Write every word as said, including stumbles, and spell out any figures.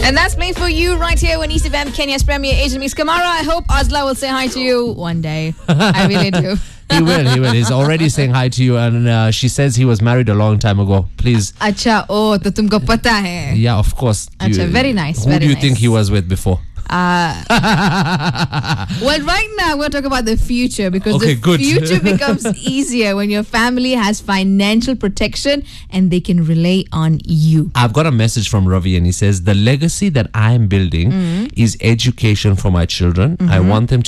And that's playing for you right here on East F M, Kenya's premier Asian mix. Kamara, I hope Azla will say hi to you one day. I really do. He will, he will. He's already saying hi to you, and uh, she says he was married a long time ago. Please. Acha, oh, to tumko pata hai. Yeah, of course. Acha, You- very nice. Who very do you nice. think he was with before? Uh, well, right now we're talking about the future because Okay, the good. future becomes easier when your family has financial protection and they can rely on you. I've got a message from Ravi, and he says, the legacy that I'm building is education for my children. I want them to